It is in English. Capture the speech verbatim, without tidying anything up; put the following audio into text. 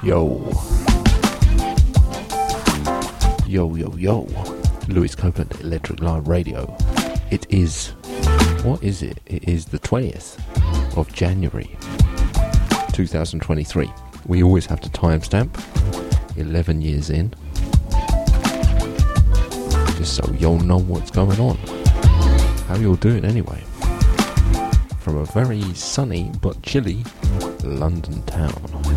Yo. Yo, yo, yo. Lewis Copeland, Electric Live Radio. It is, what is it? It is the twentieth of January, two thousand twenty-three. We always have to timestamp, eleven years in, just so you'll know what's going on. How you all doing anyway? From a very sunny but chilly London town.